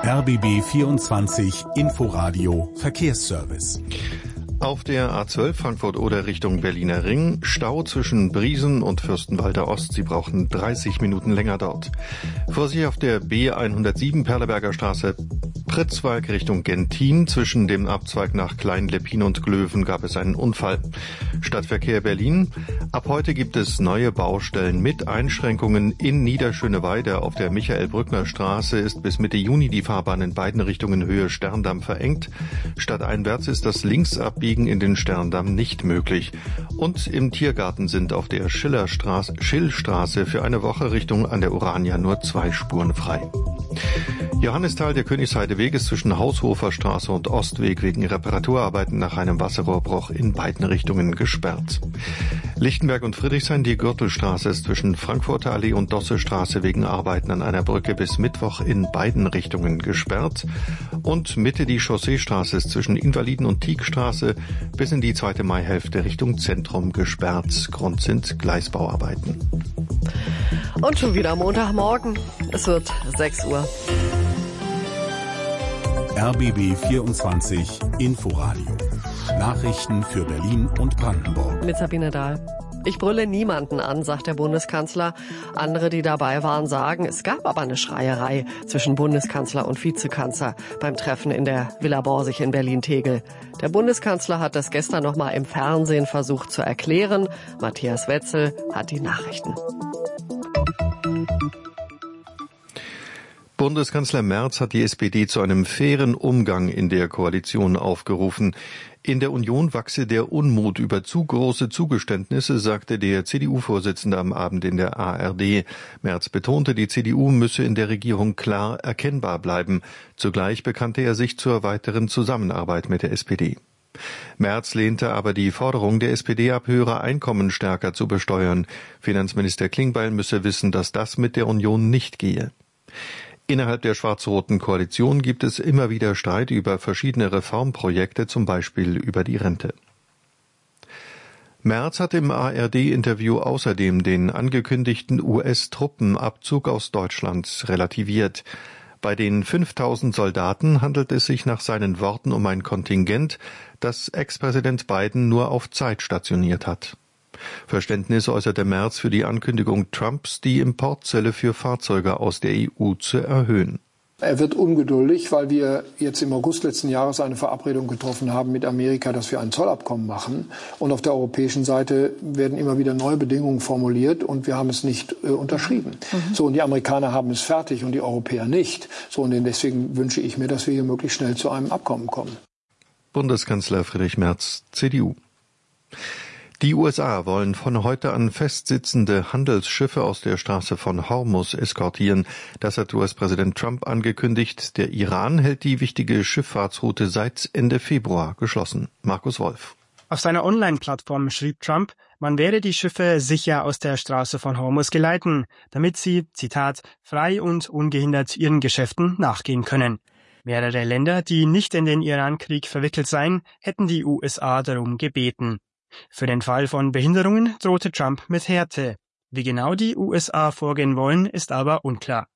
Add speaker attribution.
Speaker 1: RBB 24 Inforadio Verkehrsservice.
Speaker 2: Auf der A12 Frankfurt-Oder Richtung Berliner Ring, Stau zwischen Briesen und Fürstenwalder Ost. Sie brauchen 30 Minuten länger dort. Vorsicht auf der B107 Perleberger Straße Pritzwalk Richtung Gentin. Zwischen dem Abzweig nach Klein-Leppin und Glöwen gab es einen Unfall. Stadtverkehr Berlin. Ab heute gibt es neue Baustellen mit Einschränkungen in Niederschöneweide. Auf der Michael-Brückner-Straße ist bis Mitte Juni die Fahrbahn in beiden Richtungen Höhe Sterndamm verengt. Stadteinwärts ist das Linksabbiegen in den Sterndamm nicht möglich. Und im Tiergarten sind auf der Schillstraße für eine Woche Richtung an der Urania nur 2 Spuren frei. Johannisthal, der Königsheideweg ist zwischen Haushofer Straße und Ostweg wegen Reparaturarbeiten nach einem Wasserrohrbruch in beiden Richtungen gesperrt. Lichtenberg und Friedrichshain, die Gürtelstraße ist zwischen Frankfurter Allee und Dossestraße wegen Arbeiten an einer Brücke bis Mittwoch in beiden Richtungen gesperrt. Und Mitte die Chausseestraße ist zwischen Invaliden- und Tieckstraße bis in die 2. Maihälfte Richtung Zentrum gesperrt. Grund sind Gleisbauarbeiten.
Speaker 3: Und schon wieder Montagmorgen. Es wird 6 Uhr.
Speaker 1: RBB 24 Inforadio. Nachrichten für Berlin und Brandenburg.
Speaker 3: Mit Sabine Dahl. Ich brülle niemanden an, sagt der Bundeskanzler. Andere, die dabei waren, sagen, es gab aber eine Schreierei zwischen Bundeskanzler und Vizekanzler beim Treffen in der Villa Borsig in Berlin-Tegel. Der Bundeskanzler hat das gestern noch mal im Fernsehen versucht zu erklären. Matthias Wetzel hat die Nachrichten.
Speaker 2: Bundeskanzler Merz hat die SPD zu einem fairen Umgang in der Koalition aufgerufen. In der Union wachse der Unmut über zu große Zugeständnisse, sagte der CDU-Vorsitzende am Abend in der ARD. Merz betonte, die CDU müsse in der Regierung klar erkennbar bleiben. Zugleich bekannte er sich zur weiteren Zusammenarbeit mit der SPD. Merz lehnte aber die Forderung der SPD ab, höhere Einkommen stärker zu besteuern. Finanzminister Klingbeil müsse wissen, dass das mit der Union nicht gehe. Innerhalb der schwarz-roten Koalition gibt es immer wieder Streit über verschiedene Reformprojekte, zum Beispiel über die Rente. Merz hat im ARD-Interview außerdem den angekündigten US-Truppenabzug aus Deutschland relativiert. Bei den 5000 Soldaten handelt es sich nach seinen Worten um ein Kontingent, das Ex-Präsident Biden nur auf Zeit stationiert hat. Verständnis äußerte Merz für die Ankündigung Trumps, die Importzölle für Fahrzeuge aus der EU zu erhöhen.
Speaker 4: Er wird ungeduldig, weil wir jetzt im August letzten Jahres eine Verabredung getroffen haben mit Amerika, dass wir ein Zollabkommen machen. Und auf der europäischen Seite werden immer wieder neue Bedingungen formuliert und wir haben es nicht unterschrieben. So, und die Amerikaner haben es fertig und die Europäer nicht. So, und deswegen wünsche ich mir, dass wir hier möglichst schnell zu einem Abkommen kommen.
Speaker 2: Bundeskanzler Friedrich Merz, CDU. Die USA wollen von heute an festsitzende Handelsschiffe aus der Straße von Hormuz eskortieren. Das hat US-Präsident Trump angekündigt. Der Iran hält die wichtige Schifffahrtsroute seit Ende Februar geschlossen. Markus Wolf.
Speaker 5: Auf seiner Online-Plattform schrieb Trump, man werde die Schiffe sicher aus der Straße von Hormuz geleiten, damit sie, Zitat, frei und ungehindert ihren Geschäften nachgehen können. Mehrere Länder, die nicht in den Iran-Krieg verwickelt seien, hätten die USA darum gebeten. Für den Fall von Behinderungen drohte Trump mit Härte. Wie genau die USA vorgehen wollen, ist aber unklar.